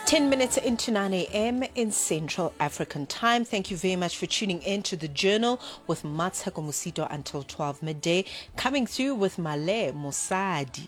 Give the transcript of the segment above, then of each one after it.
10 minutes into 9 a.m. in Central African Time. Thank you very much for tuning in to The Journal with Matsheko Musito until 12 midday. Coming through with Malé Mosadi.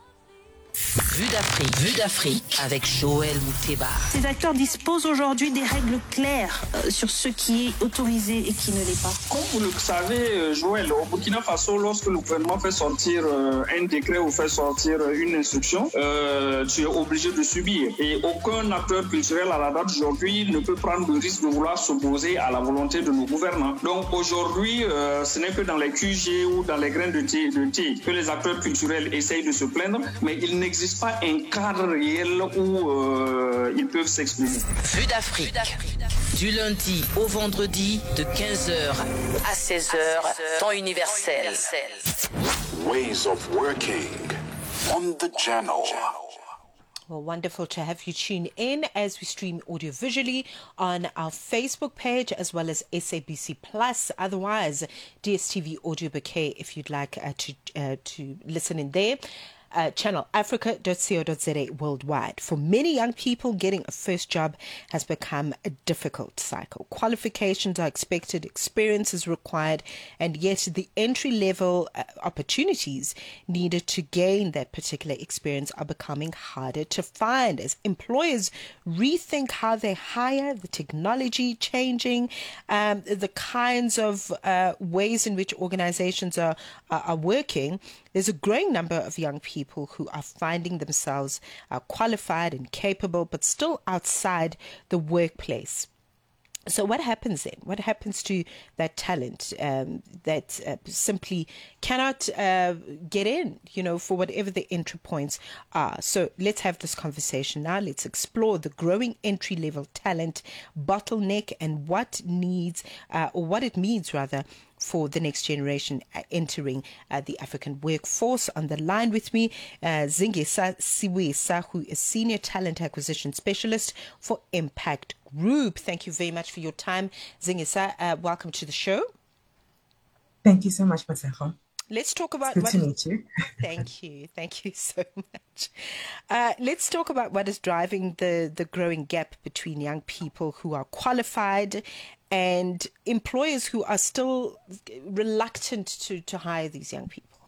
Vue d'Afrique avec Joël Mouteba. Ces acteurs disposent aujourd'hui des règles claires sur ce qui est autorisé et qui ne l'est pas. Comme vous le savez, Joël, au Burkina Faso, lorsque le gouvernement fait sortir un décret ou fait sortir une instruction, tu es obligé de subir. Et aucun acteur culturel à la date d'aujourd'hui ne peut prendre le risque de vouloir s'opposer à la volonté de nos gouvernants. Donc aujourd'hui, ce n'est que dans les QG ou dans les grains de thé que les acteurs culturels essayent de se plaindre, mais il n'existe pas un cadre réel où ils peuvent s'exprimer. Vue d'Afrique, du lundi au vendredi de 15h à 16h, temps universel. Ways of working on the channel. Well, wonderful to have you tune in as we stream audio visually on our Facebook page as well as SABC Plus. Otherwise, DSTV Audio Bouquet if you'd like to listen in there. channelafrica.co.za worldwide. For many young people, getting a first job has become a difficult cycle. Qualifications are expected, experience is required, and yet the entry-level opportunities needed to gain that particular experience are becoming harder to find as employers rethink how they hire, the technology changing, the kinds of ways in which organizations are working. There's a growing number of young people who are finding themselves qualified and capable, but still outside the workplace. So what happens then? What happens to that talent that simply cannot get in, for whatever the entry points are? So let's have this conversation now. Let's explore the growing entry-level talent bottleneck and what it means for the next generation entering the African workforce. On the line with me, Zingisa Siwisa, who is Senior Talent Acquisition Specialist for Impact Group. Thank you very much for your time, Zingisa. Welcome to the show. Thank you so much, Matsheko. Let's talk about Good to meet you. Thank you so much. Let's talk about what is driving the growing gap between young people who are qualified and employers who are still reluctant to hire these young people.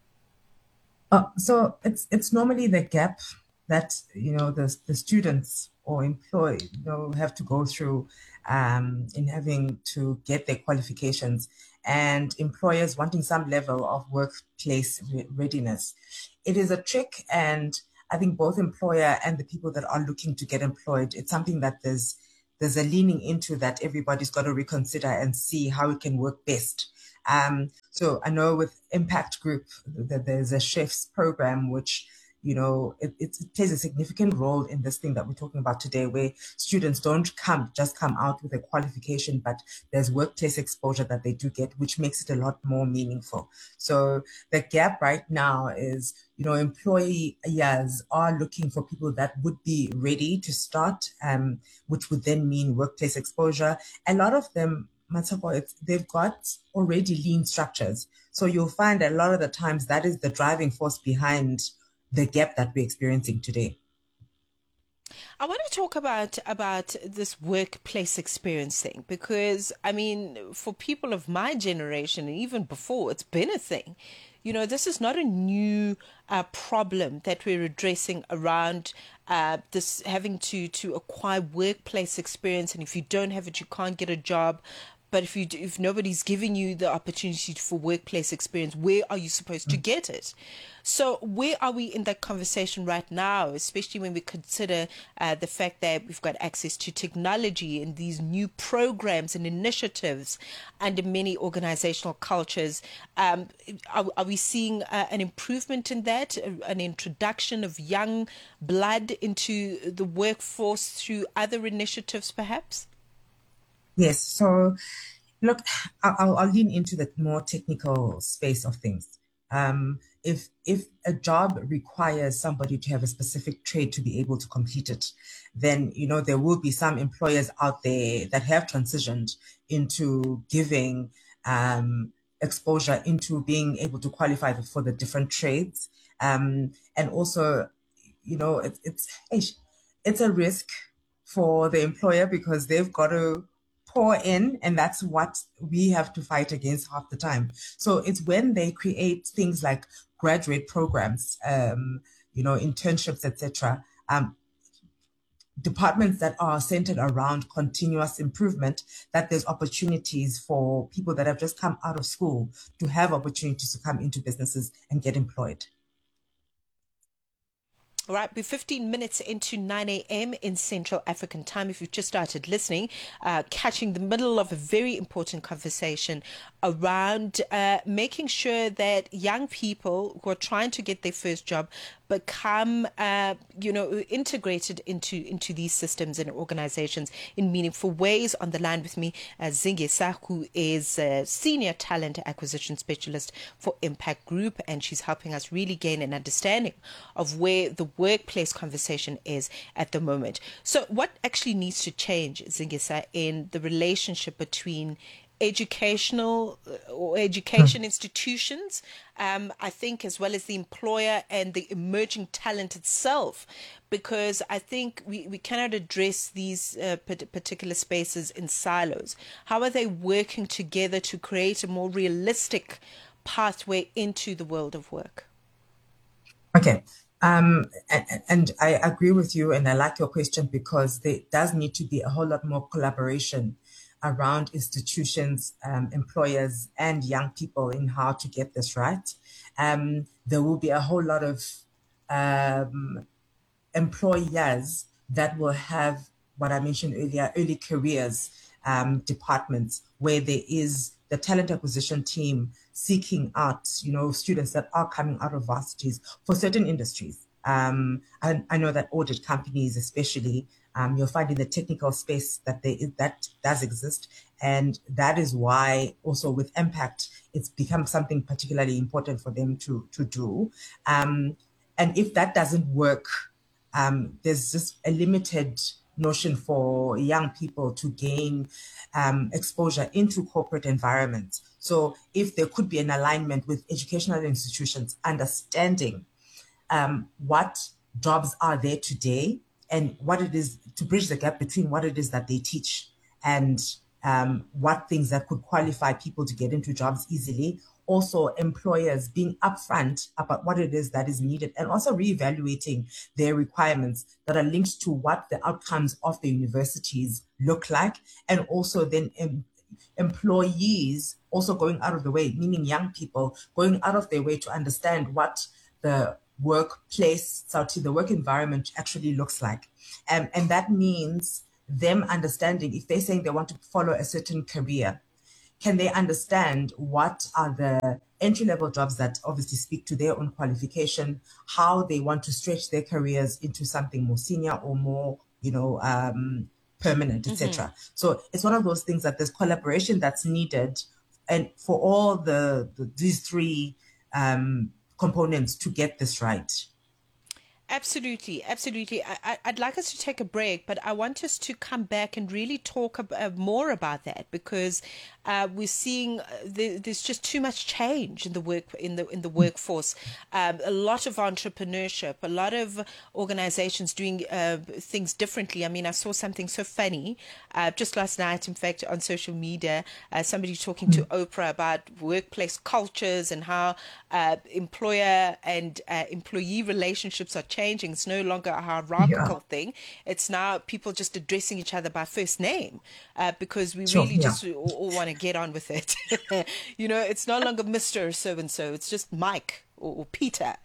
So it's normally the gap that the students or employees have to go through in having to get their qualifications, and employers wanting some level of workplace readiness. It is a trick, and I think both employer and the people that are looking to get employed, it's something that there's a leaning into that everybody's got to reconsider and see how it can work best. So I know with Impact Group that there's a chef's program which it plays a significant role in this thing that we're talking about today, where students don't come out with a qualification, but there's workplace exposure that they do get, which makes it a lot more meaningful. So the gap right now is, employers are looking for people that would be ready to start, which would then mean workplace exposure. A lot of them, they've got already lean structures. So you'll find a lot of the times that is the driving force behind the gap that we're experiencing today. I want to talk about this workplace experience thing, because for people of my generation and even before, it's been a thing. This is not a new problem that we're addressing around this having to acquire workplace experience, and if you don't have it, you can't get a job. But if nobody's giving you the opportunity for workplace experience, where are you supposed to get it? So where are we in that conversation right now, especially when we consider the fact that we've got access to technology and these new programs and initiatives under many organizational cultures? Are we seeing an improvement in that, an introduction of young blood into the workforce through other initiatives perhaps? Yes. So, look, I'll lean into the more technical space of things. If a job requires somebody to have a specific trade to be able to complete it, then, there will be some employers out there that have transitioned into giving exposure into being able to qualify for the different trades. And also, it's a risk for the employer because they've got to pour in, and that's what we have to fight against half the time. So it's when they create things like graduate programs, internships, etc. Departments that are centered around continuous improvement, that there's opportunities for people that have just come out of school to have opportunities to come into businesses and get employed. All right, we're 15 minutes into 9 a.m. in Central African time. If you've just started listening, catching the middle of a very important conversation around making sure that young people who are trying to get their first job become, integrated into these systems and organizations in meaningful ways. On the line with me, Zingisa, who is a Senior Talent Acquisition Specialist for Impact Group, and she's helping us really gain an understanding of where the workplace conversation is at the moment. So what actually needs to change, Zingisa, in the relationship between education institutions, I think, as well as the employer and the emerging talent itself, because I think we cannot address these particular spaces in silos. How are they working together to create a more realistic pathway into the world of work? Okay. And I agree with you, and I like your question because there does need to be a whole lot more collaboration around institutions, employers, and young people in how to get this right. There will be a whole lot of employers that will have what I mentioned earlier, early careers departments, where there is the talent acquisition team seeking out, students that are coming out of varsities for certain industries. And I know that audit companies, especially, you'll find in the technical space that that does exist. And that is why also with Impact, it's become something particularly important for them to do. And if that doesn't work, there's just a limited notion for young people to gain exposure into corporate environments. So if there could be an alignment with educational institutions, understanding what jobs are there today and what it is to bridge the gap between what it is that they teach and what things that could qualify people to get into jobs easily. Also, employers being upfront about what it is that is needed and also reevaluating their requirements that are linked to what the outcomes of the universities look like. And also then employees also going out of the way, meaning young people going out of their way to understand what the workplace, the work environment actually looks like. And that means them understanding if they're saying they want to follow a certain career, can they understand what are the entry-level jobs that obviously speak to their own qualification, how they want to stretch their careers into something more senior or more, permanent, etc. So it's one of those things that there's collaboration that's needed, and for all these three components to get this right. Absolutely. I'd like us to take a break, but I want us to come back and really talk more about that, because we're seeing there's just too much change in the workforce. A lot of entrepreneurship, a lot of organizations doing things differently. I mean, I saw something so funny just last night, in fact, on social media. Somebody talking to Oprah about workplace cultures and how employer and employee relationships are changing. It's no longer a hierarchical thing. It's now people just addressing each other by first name because we really just all want to get on with it. It's no longer Mr. So-and-so. It's just Mike or Peter,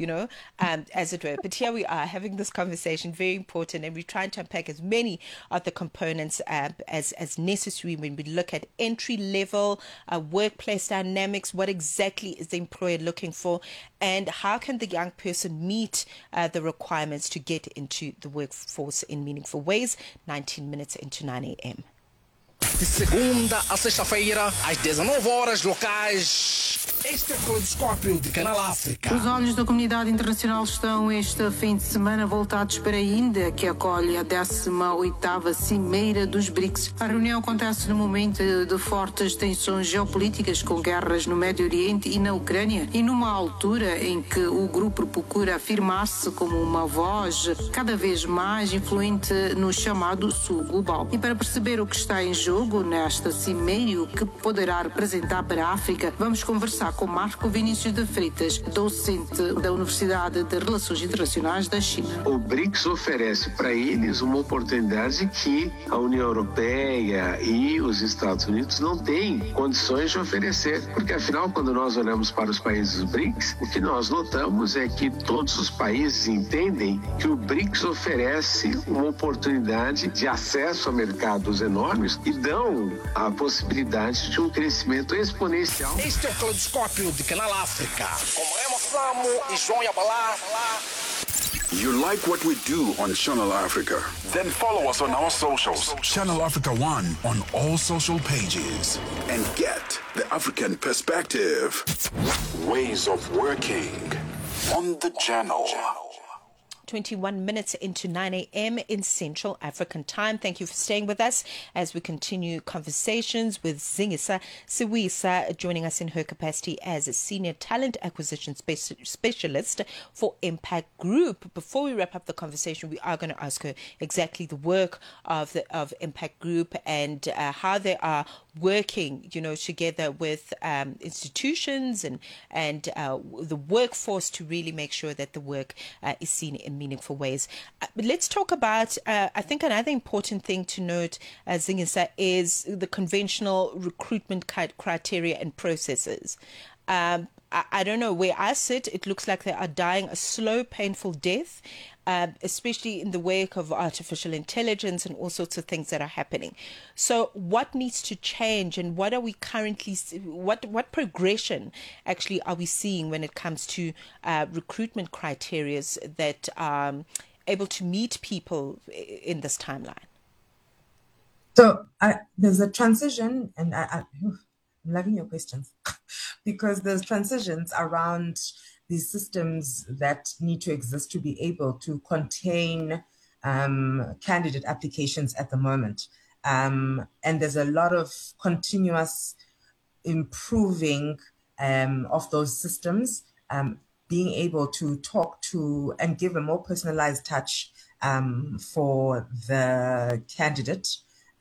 as it were. But here we are having this conversation, very important, and we're trying to unpack as many of the components as necessary when we look at entry-level workplace dynamics. What exactly is the employer looking for, and how can the young person meet the requirements to get into the workforce in meaningful ways? 19 minutes into 9 a.m. De segunda a sexta-feira, às 19 horas locais. Este é o Caleidoscópio de Canal África. Os olhos da comunidade internacional estão este fim de semana voltados para a Índia, que acolhe a 18ª Cimeira dos BRICS. A reunião acontece no momento de fortes tensões geopolíticas com guerras no Médio Oriente e na Ucrânia e numa altura em que o grupo procura afirmar-se como uma voz cada vez mais influente no chamado Sul Global. E para perceber o que está em jogo nesta cimeira e o que poderá representar para a África, vamos conversar com Marco Vinícius de Freitas, docente da Universidade de Relações Internacionais da China. O BRICS oferece para eles uma oportunidade que a União Europeia e os Estados Unidos não têm condições de oferecer, porque afinal, quando nós olhamos para os países BRICS, o que nós notamos é que todos os países entendem que o BRICS oferece uma oportunidade de acesso a mercados enormes e dão a possibilidade de um crescimento exponencial. Este é o Caleidoscópio de Canal África, com Remo Samo e João Yabalá. You like what we do on Channel Africa? Then follow us on our socials. Channel Africa 1 on all social pages. And get the African perspective. Ways of working on the channel. 21 minutes into 9 a.m. in Central African Time. Thank you for staying with us as we continue conversations with Zingisa Siwisa, joining us in her capacity as a Senior Talent Acquisition Specialist for Impact Group. Before we wrap up the conversation, we are going to ask her exactly the work of Impact Group and how they are working, together with institutions and the workforce to really make sure that the work is seen in meaningful ways. But let's talk about, I think another important thing to note, Zingisa, is the conventional recruitment criteria and processes. I don't know, where I sit, it looks like they are dying a slow, painful death, especially in the wake of artificial intelligence and all sorts of things that are happening. So what needs to change, and what are we currently, what progression actually are we seeing when it comes to recruitment criteria that are able to meet people in this timeline? So there's a transition, and I'm loving your questions because there's transitions around these systems that need to exist to be able to contain candidate applications at the moment. And there's a lot of continuous improving of those systems, being able to talk to and give a more personalized touch for the candidate.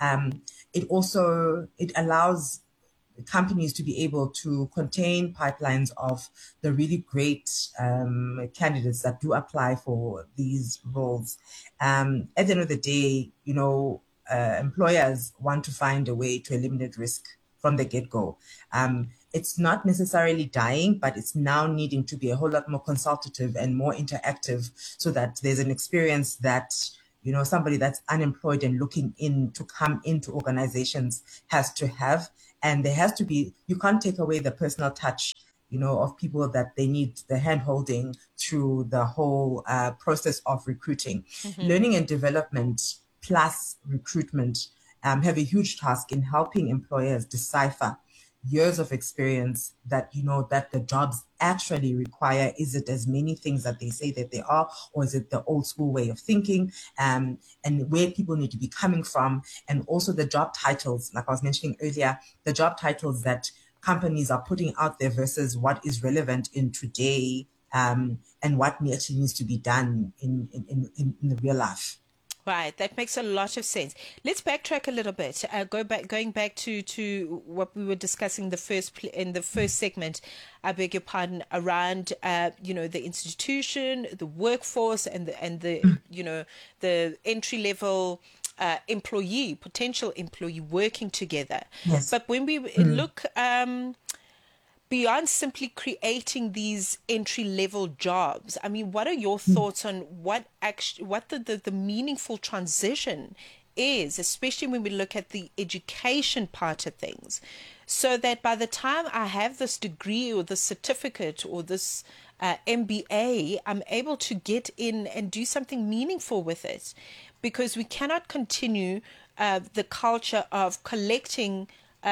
It allows companies to be able to contain pipelines of the really great candidates that do apply for these roles. At the end of the day, employers want to find a way to eliminate risk from the get-go. It's not necessarily dying, but it's now needing to be a whole lot more consultative and more interactive so that there's an experience that somebody that's unemployed and looking in to come into organizations has to have. And there has to be, you can't take away the personal touch, of people that they need the hand-holding through the whole process of recruiting. Mm-hmm. Learning and development plus recruitment have a huge task in helping employers decipher years of experience that, that the jobs actually require. Is it as many things that they say that they are, or is it the old school way of thinking, and where people need to be coming from? And also the job titles, like I was mentioning earlier, the job titles that companies are putting out there versus what is relevant in today, and what actually needs to be done in the real life. Right, that makes a lot of sense. Let's backtrack a little bit. Going back to what we were discussing in the first segment. I beg your pardon, around the institution, the workforce, and the entry level potential employee working together. Yes. But when we look beyond simply creating these entry-level jobs, I mean, what are your thoughts on what the meaningful transition is, especially when we look at the education part of things, so that by the time I have this degree or this certificate or this MBA, I'm able to get in and do something meaningful with it? Because we cannot continue the culture of collecting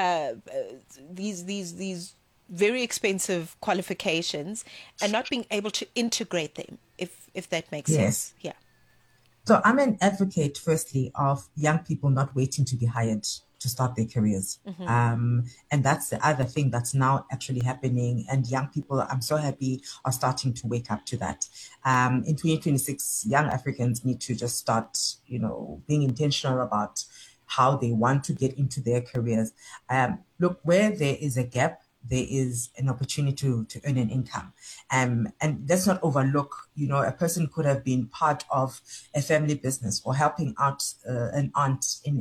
these very expensive qualifications and not being able to integrate them, if that makes sense. Yeah. So I'm an advocate, firstly, of young people not waiting to be hired to start their careers. And that's the other thing that's now actually happening. And young people, I'm so happy, are starting to wake up to that. In 2026, young Africans need to just start, being intentional about how they want to get into their careers. Look, where there is a gap, there is an opportunity to earn an income. And let's not overlook, a person could have been part of a family business or helping out an aunt in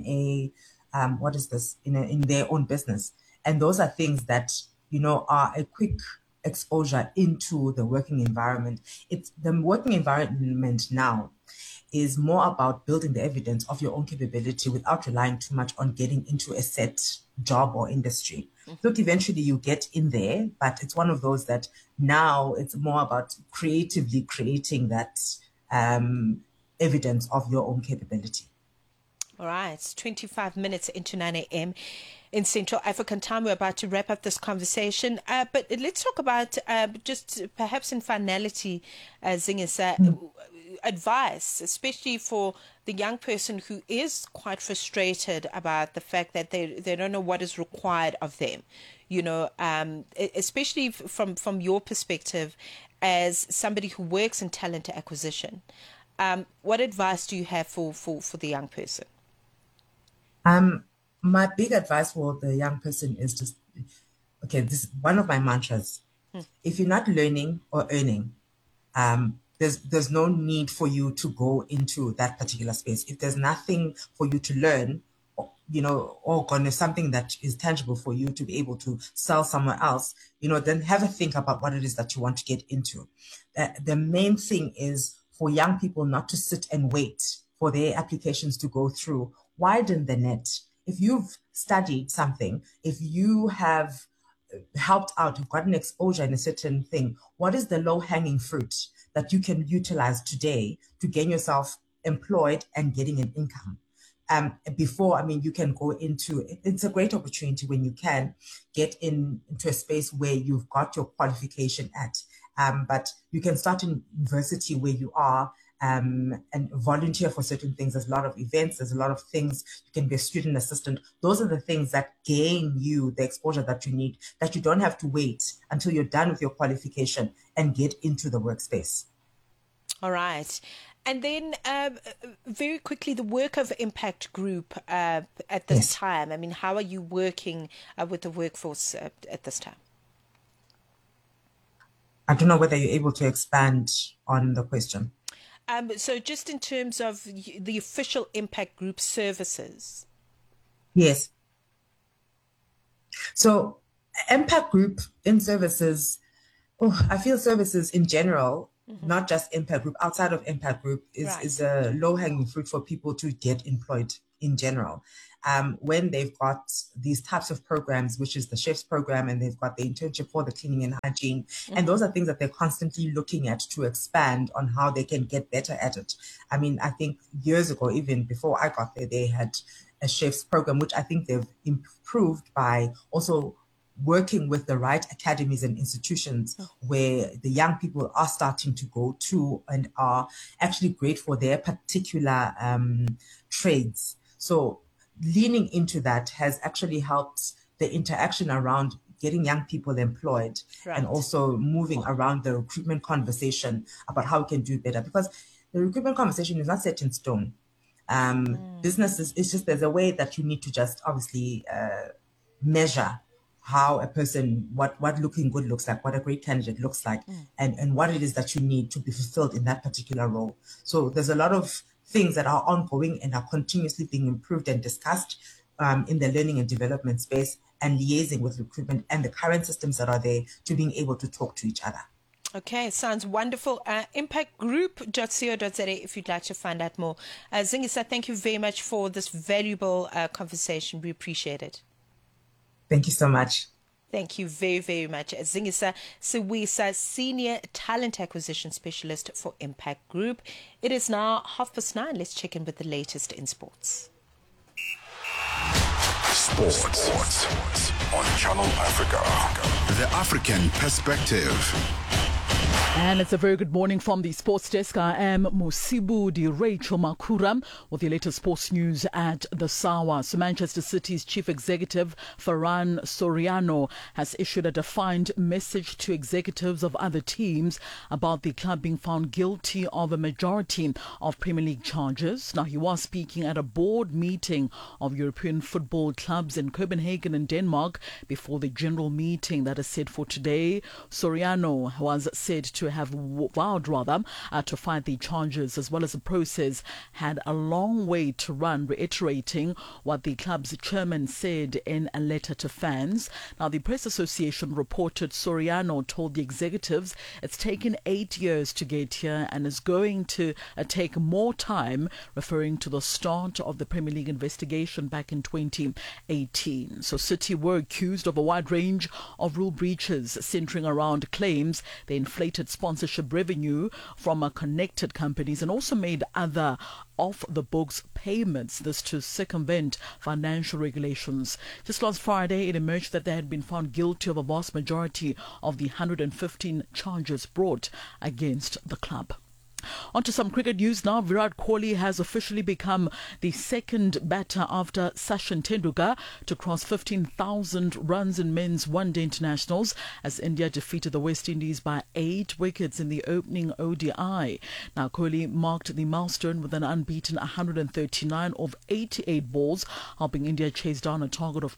in their own business. And those are things that, are a quick exposure into the working environment. It's the working environment now is more about building the evidence of your own capability without relying too much on getting into a set job or industry. Look, eventually you get in there, but it's one of those that now it's more about creatively creating that evidence of your own capability. All right, it's 25 minutes into 9 a.m. in Central African time. We're about to wrap up this conversation, but let's talk about just perhaps in finality, Zingisa, advice, especially for the young person who is quite frustrated about the fact that they don't know what is required of them, especially from your perspective as somebody who works in talent acquisition. What advice do you have for the young person? My big advice for the young person is just, this is one of my mantras. If you're not learning or earning, there's no need for you to go into that particular space. If there's nothing for you to learn, or something that is tangible for you to be able to sell somewhere else, then have a think about what it is that you want to get into. The main thing is for young people not to sit and wait for their applications to go through. Widen the net. If you've studied something, if you have helped out, you've gotten exposure in a certain thing, what is the low-hanging fruit that you can utilize today to gain yourself employed and getting an income? You can go into, it's a great opportunity when you can get into a space where you've got your qualification at. But you can start in university where you are, and volunteer for certain things. There's a lot of events. There's a lot of things. You can be a student assistant. Those are the things that gain you the exposure that you need, that you don't have to wait until you're done with your qualification and get into the workspace. All right. And then very quickly, the work of Impact Group at this time. I mean, how are you working with the workforce at this time? I don't know whether you're able to expand on the question. So just in terms of the official Impact Group services. Yes. So Impact Group in services, I feel services in general, not just Impact Group, outside of Impact Group is a low-hanging fruit for people to get employed in general. When they've got these types of programs, which is the chef's program, and they've got the internship for the cleaning and hygiene. And those are things that they're constantly looking at to expand on how they can get better at it. I mean, I think years ago, even before I got there, they had a chef's program, which I think they've improved by also working with the right academies and institutions where the young people are starting to go to and are actually great for their particular trades. So leaning into that has actually helped the interaction around getting young people employed and also moving around the recruitment conversation about how we can do better, because the recruitment conversation is not set in stone. Businesses, it's just there's a way that you need to just obviously measure how a person, what looking good looks like, what a great candidate looks like, and what it is that you need to be fulfilled in that particular role. So there's a lot of things that are ongoing and are continuously being improved and discussed in the learning and development space, and liaising with recruitment and the current systems that are there to being able to talk to each other. Okay, sounds wonderful. Impactgroup.co.za if you'd like to find out more. Zingisa, thank you very much for this valuable conversation. We appreciate it. Thank you so much. Thank you very, very much. Zingisa Siwisa, Senior Talent Acquisition Specialist for Impact Group. It is now 9:30. Let's check in with the latest in sports. Sports on Channel Africa. The African Perspective. And it's a very good morning from the sports desk. I am Musibudi Rachel Makura with the latest sports news at the Sawa. So Manchester City's chief executive, Ferran Soriano, has issued a defined message to executives of other teams about the club being found guilty of a majority of Premier League charges. Now, he was speaking at a board meeting of European football clubs in Copenhagen in Denmark before the general meeting that is set for today. Soriano was said to have vowed to fight the charges, as well as the process had a long way to run, reiterating what the club's chairman said in a letter to fans. Now, the Press Association reported Soriano told the executives it's taken 8 years to get here and is going to take more time, referring to the start of the Premier League investigation back in 2018. So City were accused of a wide range of rule breaches centering around claims they inflated sponsorship revenue from connected companies and also made other off-the-books payments, this to circumvent financial regulations. Just last Friday, it emerged that they had been found guilty of a vast majority of the 115 charges brought against the club. On to some cricket news now. Virat Kohli has officially become the second batter after Sachin Tendulkar to cross 15,000 runs in men's one-day internationals as India defeated the West Indies by 8 wickets in the opening ODI. Now, Kohli marked the milestone with an unbeaten 139 of 88 balls, helping India chase down a target of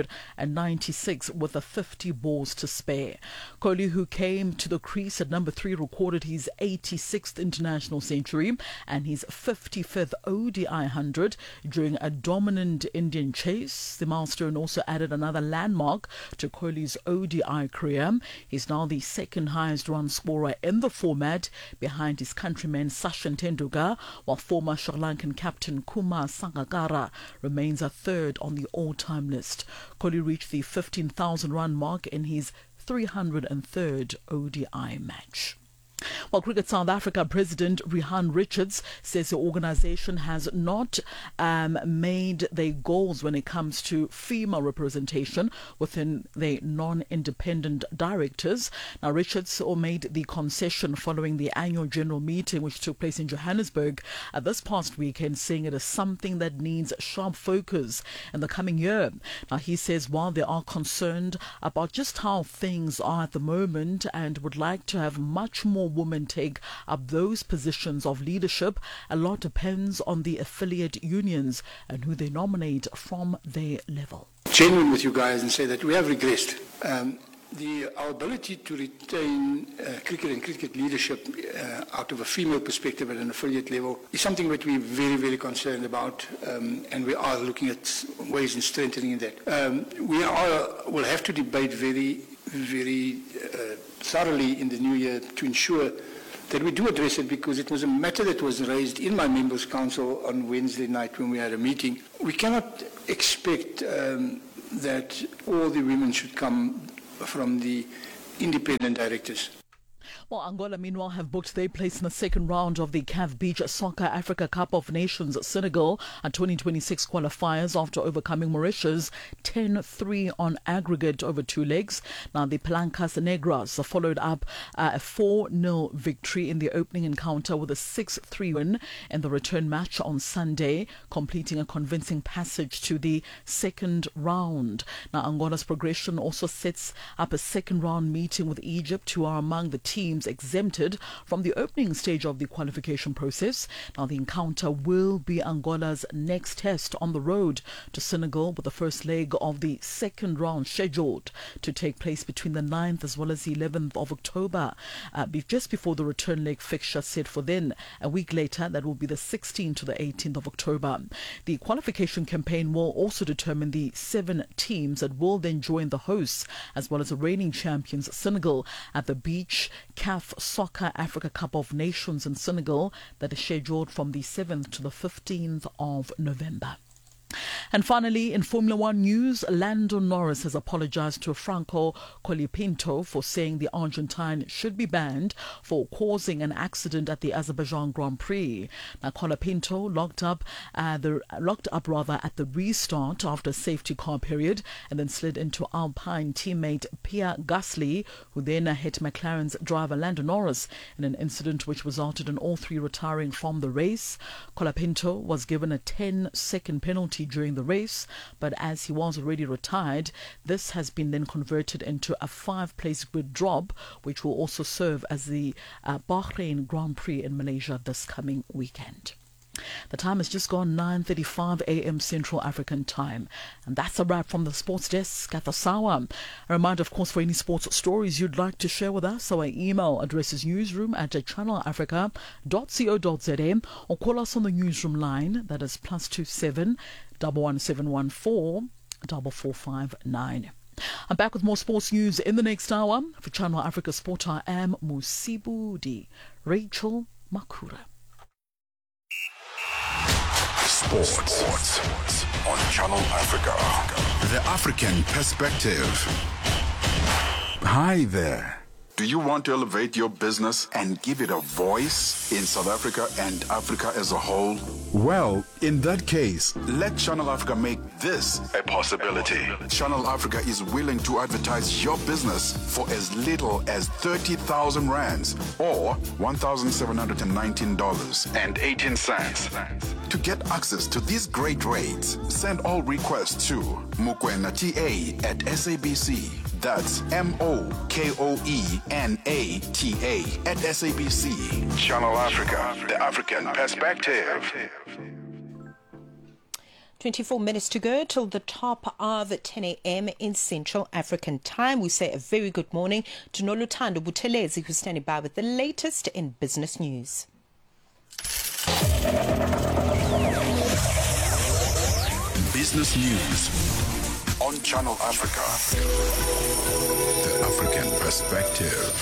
296 with 50 balls to spare. Kohli, who came to the crease at number 3, recorded his 86th international century and his 55th ODI 100 during a dominant Indian chase. The milestone also added another landmark to Kohli's ODI career. He's now the second highest run scorer in the format, behind his countryman Sachin Tendulkar, while former Sri Lankan captain Kumar Sangakkara remains a third on the all-time list. Kohli reached the 15,000 run mark in his 303rd ODI match. Well, Cricket South Africa President Rihaan Richards says the organisation has not made their goals when it comes to female representation within their non-independent directors. Now, Richards made the concession following the annual general meeting which took place in Johannesburg this past weekend, saying it is something that needs sharp focus in the coming year. Now, he says while they are concerned about just how things are at the moment and would like to have much more women take up those positions of leadership, a lot depends on the affiliate unions and who they nominate from their level. Genuine with you guys and say that we have regressed. Our ability to retain cricket and cricket leadership out of a female perspective at an affiliate level is something that we're very, very concerned about, and we are looking at ways in strengthening that. We'll have to debate very, very thoroughly in the new year to ensure that we do address it, because it was a matter that was raised in my members' council on Wednesday night when we had a meeting. We cannot expect that all the women should come from the independent directors. Well, Angola, meanwhile, have booked their place in the second round of the CAF Beach Soccer Africa Cup of Nations Senegal 2026 qualifiers after overcoming Mauritius 10-3 on aggregate over 2 legs. Now, the Palancas Negras followed up a 4-0 victory in the opening encounter with a 6-3 win in the return match on Sunday, completing a convincing passage to the second round. Now, Angola's progression also sets up a second round meeting with Egypt, who are among the teams exempted from the opening stage of the qualification process. Now, the encounter will be Angola's next test on the road to Senegal, with the first leg of the second round scheduled to take place between the 9th as well as the 11th of October, just before the return leg fixture set for then. A week later, that will be the 16th to the 18th of October. The qualification campaign will also determine the 7 teams that will then join the hosts, as well as the reigning champions Senegal, at the Beach CAF Soccer Africa Cup of Nations in Senegal that is scheduled from the 7th to the 15th of November. And finally, in Formula One news, Lando Norris has apologized to Franco Colapinto for saying the Argentine should be banned for causing an accident at the Azerbaijan Grand Prix. Now, Colapinto locked up at the restart after a safety car period and then slid into Alpine teammate Pierre Gasly, who then hit McLaren's driver Lando Norris in an incident which resulted in all three retiring from the race. Colapinto was given a 10-second penalty during the race, but as he was already retired, this has been then converted into a 5-place grid drop, which will also serve as the Bahrain Grand Prix in Malaysia this coming weekend. The time has just gone 9:35 a.m. Central African Time. And that's a wrap from the Sports Desk at the Sawa. A reminder, of course, for any sports stories you'd like to share with us, our email address is newsroom@channelafrica.co.za, or call us on the newsroom line, that is +27 11714 4459. I'm back with more sports news in the next hour. For Channel Africa Sport, I am Musibu di Rachel Makura. Sports on Channel Africa. The African Perspective. Hi there. Do you want to elevate your business and give it a voice in South Africa and Africa as a whole? Well, in that case, let Channel Africa make this a possibility. Channel Africa is willing to advertise your business for as little as 30,000 rands or $1,719.18. To get access to these great rates, send all requests to mukwenata@SABC. That's MOKOENATA@SABC. Channel Africa, the African Perspective. 24 minutes to go till the top of 10 a.m. in Central African Time. We say a very good morning to Noluthando Buthelezi, who's standing by with the latest in business news. Business news on Channel Africa. The African Perspective.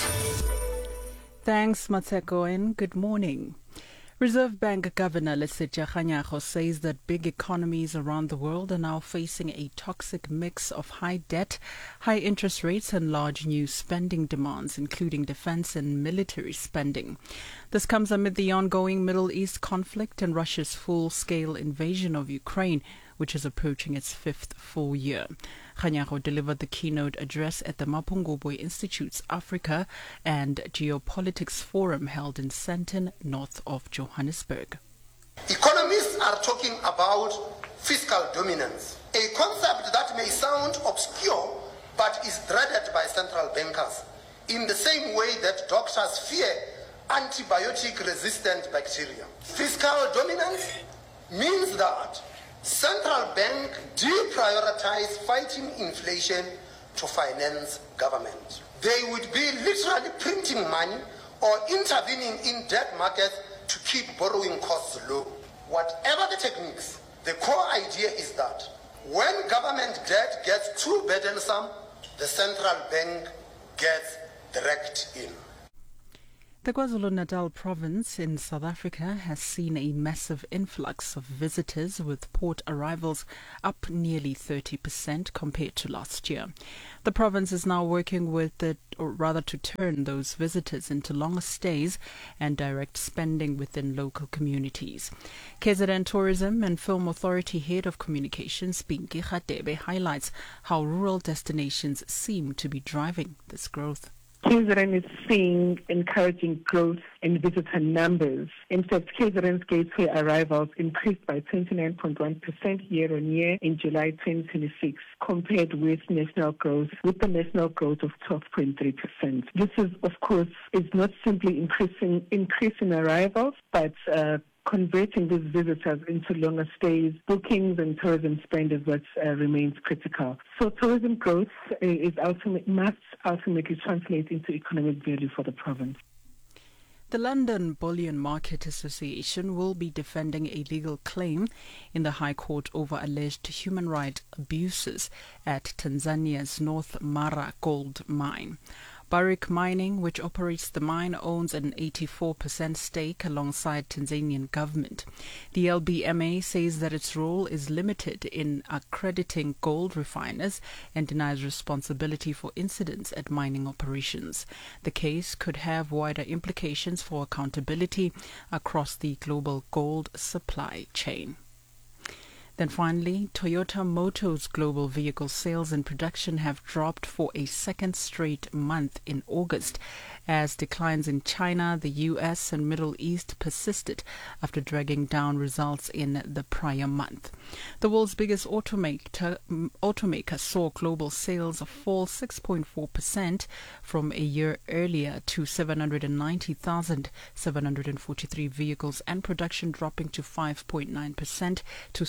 Thanks, Matseko, and good morning. Reserve Bank Governor Lesetja Kganyago says that big economies around the world are now facing a toxic mix of high debt, high interest rates and large new spending demands, including defense and military spending. This comes amid the ongoing Middle East conflict and Russia's full-scale invasion of Ukraine, which is approaching its 5th full year. Kganyago delivered the keynote address at the Mapungubwe Institute's Africa and Geopolitics Forum held in Sandton, north of Johannesburg. Economists are talking about fiscal dominance, a concept that may sound obscure but is dreaded by central bankers, in the same way that doctors fear antibiotic-resistant bacteria. Fiscal dominance means that central bank deprioritize fighting inflation to finance government. They would be literally printing money or intervening in debt markets to keep borrowing costs low. Whatever the techniques, the core idea is that when government debt gets too burdensome, the central bank gets dragged in. The KwaZulu-Natal province in South Africa has seen a massive influx of visitors, with port arrivals up nearly 30% compared to last year. The province is now working to turn those visitors into longer stays and direct spending within local communities. KZN Tourism and Film Authority Head of Communications, Pinky Radebe, highlights how rural destinations seem to be driving this growth. KZN is seeing encouraging growth in visitor numbers. In fact, KZN's gateway arrivals increased by 29.1% year-on-year in July 2026, compared with the national growth of 12.3%. This is, of course, not simply increasing arrivals, but converting these visitors into longer stays, bookings and tourism spend is what remains critical. So tourism growth must ultimately translate into economic value for the province. The London Bullion Market Association will be defending a legal claim in the High Court over alleged human rights abuses at Tanzania's North Mara gold mine. Barrick Mining, which operates the mine, owns an 84% stake alongside Tanzanian government. The LBMA says that its role is limited in accrediting gold refiners and denies responsibility for incidents at mining operations. The case could have wider implications for accountability across the global gold supply chain. Then finally, Toyota Motor's global vehicle sales and production have dropped for a second straight month in August, as declines in China, the US and Middle East persisted after dragging down results in the prior month. The world's biggest automaker saw global sales fall 6.4% from a year earlier to 790,743 vehicles, and production dropping to 5.9% to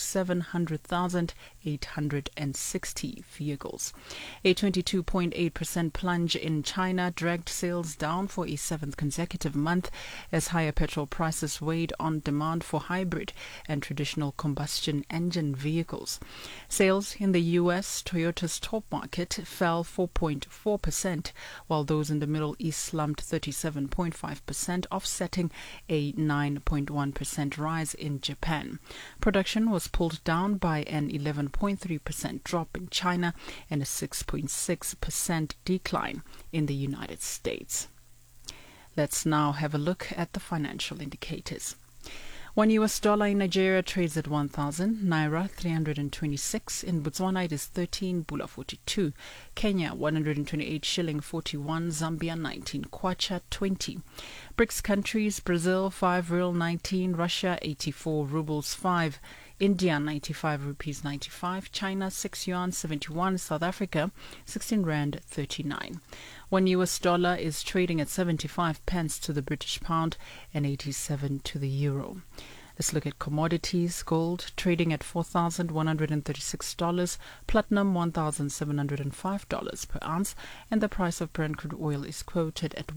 700,860 vehicles. A 22.8% plunge in China dragged sales down for a seventh consecutive month as higher petrol prices weighed on demand for hybrid and traditional combustion engine vehicles. Sales in the US, Toyota's top market, fell 4.4%, while those in the Middle East slumped 37.5%, offsetting a 9.1% rise in Japan. Production was pulled down by an 11.3% drop in China and a 6.6% decline in the United States. Let's now have a look at the financial indicators. $1 US in Nigeria trades at 1,000 Naira 326. In Botswana it is 13 Bula 42. Kenya 128 shilling 41. Zambia 19 Kwacha 20. BRICS countries: Brazil 5 Real 19. Russia 84 rubles 5. India 95 rupees 95. China 6 yuan 71. South Africa 16 rand 39. $1 US is trading at 75 pence to the British pound and 87 to the euro. Let's look at commodities. Gold trading at $4,136, platinum $1,705 per ounce, and the price of Brent crude oil is quoted at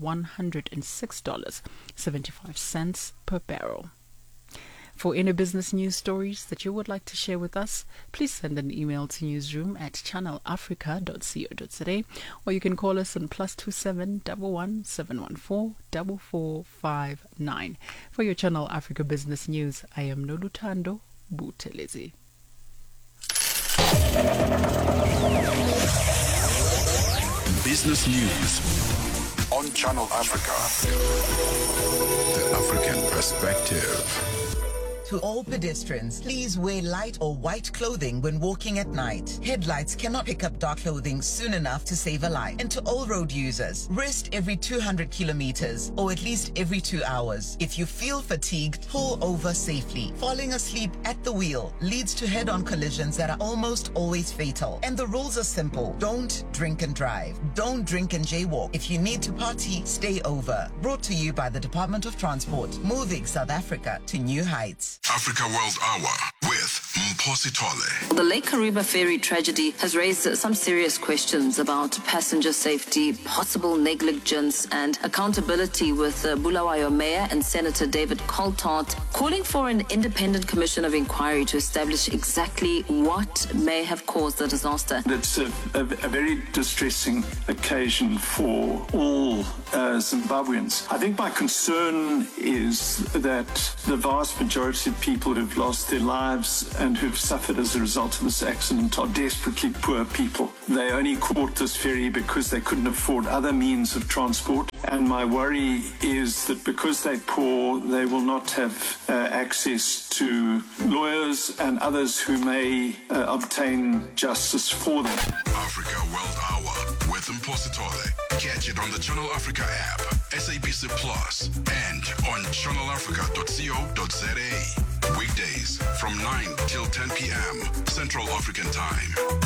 $106.75 per barrel. For any business news stories that you would like to share with us, please send an email to newsroom@channelafrica.co.za, or you can call us on +27 11 714 4459. For your Channel Africa business news, I am Nolutando Buthelezi. Business news on Channel Africa. The African perspective. To all pedestrians, please wear light or white clothing when walking at night. Headlights cannot pick up dark clothing soon enough to save a life. And to all road users, rest every 200 kilometers or at least every 2 hours. If you feel fatigued, pull over safely. Falling asleep at the wheel leads to head-on collisions that are almost always fatal. And the rules are simple. Don't drink and drive. Don't drink and jaywalk. If you need to party, stay over. Brought to you by the Department of Transport, moving South Africa to new heights. Africa World Hour with Mphosi Tole. The Lake Kariba ferry tragedy has raised some serious questions about passenger safety, possible negligence and accountability, with Bulawayo Mayor and Senator David Coltart calling for an independent commission of inquiry to establish exactly what may have caused the disaster. It's a very distressing occasion for all Zimbabweans. I think my concern is that the vast majority of people who've lost their lives and who've suffered as a result of this accident are desperately poor people. They only caught this ferry because they couldn't afford other means of transport. And my worry is that because they're poor, they will not have access to lawyers and others who may obtain justice for them. Africa World Hour with Mphosi Tole. Catch it on the Channel Africa app, SABC Plus, and on channelafrica.co.za. Weekdays from 9 till 10 p.m. Central African Time.